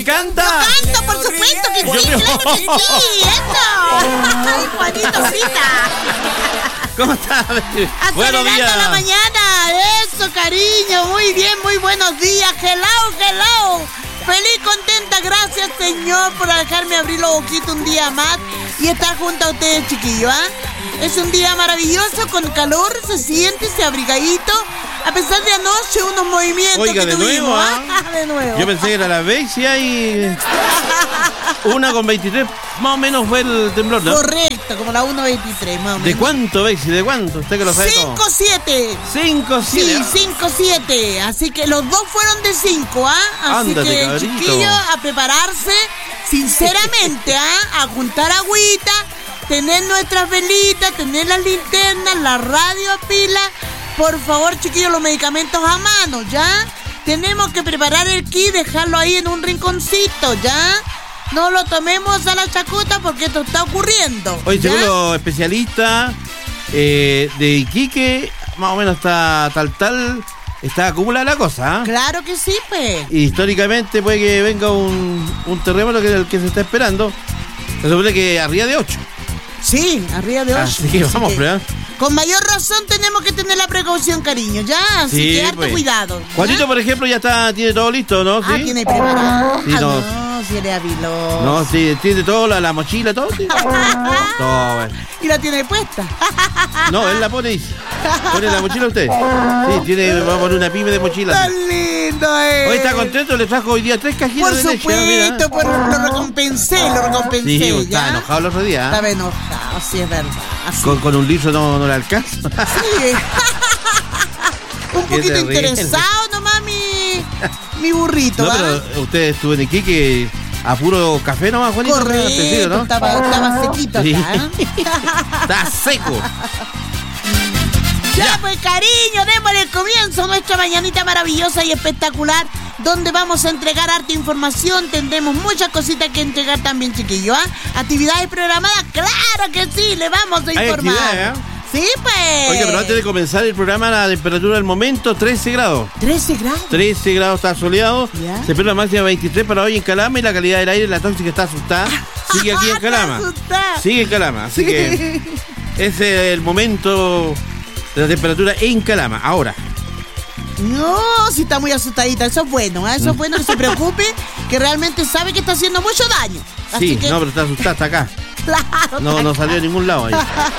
¡Canta! ¡Yo canto, por supuesto que sí! ¡Claro que sí! ¡Eso! ¡Ay, Juanito Cita! ¿Cómo estás? Buenos días. La mañana. Eso, cariño. Muy bien, muy buenos días. Hello. Feliz, contenta. Gracias, Señor, por dejarme abrir los ojitos un día más y estar junto a ustedes, chiquillos, ¿ah? Es un día maravilloso, con calor, se siente, se abrigadito. A pesar de anoche, unos movimientos. Oiga, que de tuvimos, nuevo, ¿ah? De nuevo. Yo pensé que era la vez y hay 1,23 más o menos fue el temblor, ¿no? Correcto, como la 1,23 más o menos. ¿De cuánto, veis? ¿De cuánto? Usted que lo sabe todo. 5,7. 5,7. Sí, 5,7. Así que los dos fueron de 5, ¿ah? Así Ándate, que, cabrito, chiquillos, a prepararse, sinceramente, ¿ah? A juntar agüita, tener nuestras velitas, tener las linternas, la radio a pila. Por favor, chiquillos, los medicamentos a mano, ¿ya? Tenemos que preparar el kit, dejarlo ahí en un rinconcito, ¿ya? No lo tomemos a la chacota porque esto está ocurriendo. Oye, ¿ya? según los especialistas de Iquique, más o menos está está acumulada la cosa, ¿eh? Claro que sí, pues. Históricamente puede que venga un terremoto que es el que se está esperando. Se supone que arriba de 8. Sí, arriba de 8. Así que vamos, ¿verdad? Con mayor razón tenemos que tener la precaución, cariño, ¿ya? Así Sí, que harto pues. Cuidado. ¿ya? Juanito, por ejemplo, ya tiene todo listo, ¿no? Ah, ¿Sí? tiene preparado. Sí, no. No, si eres habiloso. No, sí, tiene todo, la mochila, todo. Sí. Todo, bueno. Y la tiene puesta. No, él la pone, dice. ¿Pone la mochila usted? Sí, va a poner una pyme de mochila. Tan lindo, Hoy está contento, le trajo hoy día 3 cajitas Por de leche. supuesto, lo recompensé, Sí, ¿ya? estaba enojado el otro día. Estaba enojado, sí, es verdad. Así. Con un litro no le alcanza. Sí. Un Qué poquito terrible. interesado nomás mi burrito, No, ¿va? pero usted estuvo en Iquique a puro café nomás, Juanito. Correcto, Entendido, ¿no? estaba sequito Sí. acá, ¿eh? Está seco. Ya, pues, cariño, démosle el comienzo a nuestra mañanita maravillosa y espectacular, donde vamos a entregar harta información. Tendremos muchas cositas que entregar también, chiquillos, ¿ah? Actividades programadas, claro que sí, le vamos a Hay informar. actividades, ¿eh? Sí, pues. Oiga, pero antes de comenzar el programa, la temperatura del momento, 13 grados. 13 grados. 13 grados, está soleado. Ya. Se espera la máxima 23 para hoy en Calama y la calidad del aire, la tóxica está asustada. Sigue aquí en Calama. Está asustada. Sigue en Calama. Así que ese es el momento de la temperatura en Calama. Ahora. No, si está muy asustadita, eso es bueno, ¿eh? Eso es bueno que se preocupe, que realmente sabe que está haciendo mucho daño. Así Sí, que, no, pero está asustada, está acá. claro. No salió de ningún lado ahí.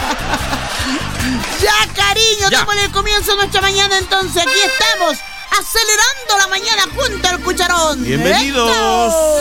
Ya, cariño, Ya. démosle el comienzo a nuestra mañana entonces. Aquí estamos, acelerando la mañana junto al cucharón. Bienvenidos. ¡Esto!